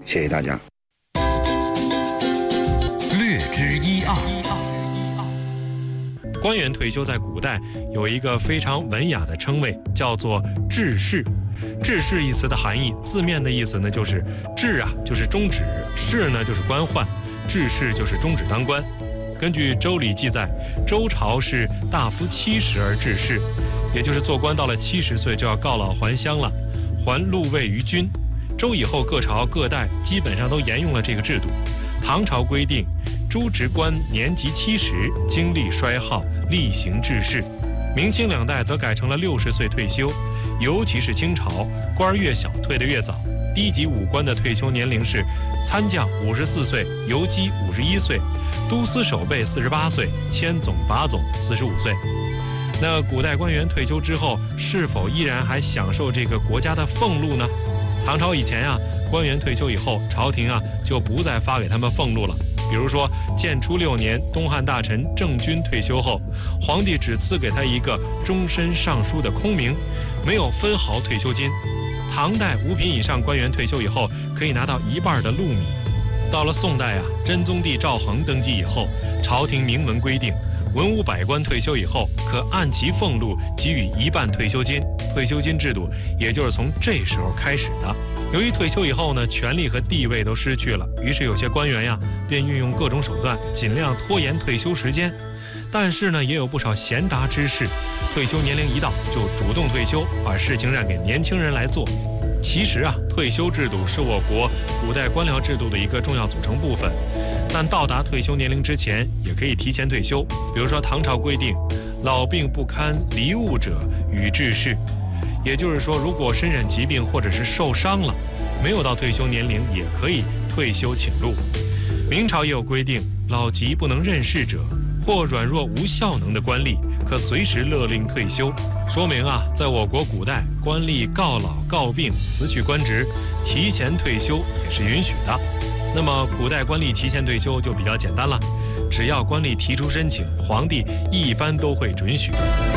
谢谢大家。 略知一二。 官员退休在古代有一个非常文雅的称谓，叫做治士。治士一词的含义，字面的意思呢就是治啊，就是终止；士呢就是官宦，治士就是终止当官。根据《周礼》记载，周朝是大夫70而治士，也就是做官到了70岁就要告老还乡了，还禄位于君。周以后各朝各代基本上都沿用了这个制度。唐朝规定，诸职官年及70，精力衰耗，例行治士。明清两代则改成了60岁退休，尤其是清朝，官越小退得越早。低级武官的退休年龄是参将54岁，游击51岁，都司守备48岁，千总把总45岁。那古代官员退休之后，是否依然还享受这个国家的俸禄呢？唐朝以前啊，官员退休以后，朝廷啊就不再发给他们俸禄了。比如说，建初6年，东汉大臣郑军退休后，皇帝只赐给他一个终身尚书的空名，没有分毫退休金。唐代5品以上官员退休以后，可以拿到1半的禄米。到了宋代啊，真宗帝赵恒登基以后，朝廷明文规定，文武百官退休以后，可按其俸禄给予1半退休金。退休金制度也就是从这时候开始的。由于退休以后呢，权力和地位都失去了，于是有些官员呀，便运用各种手段，尽量拖延退休时间。但是呢，也有不少贤达之士，退休年龄一到就主动退休，把事情让给年轻人来做。其实啊，退休制度是我国古代官僚制度的一个重要组成部分。但到达退休年龄之前，也可以提前退休。比如说，唐朝规定，老病不堪离务者，与治士。也就是说，如果身染疾病或者是受伤了，没有到退休年龄，也可以退休请入。明朝也有规定，老疾不能任事者，或软弱无效能的官吏，可随时勒令退休。说明啊，在我国古代，官吏告老告病辞去官职，提前退休也是允许的。那么古代官吏提前退休就比较简单了，只要官吏提出申请，皇帝一般都会准许。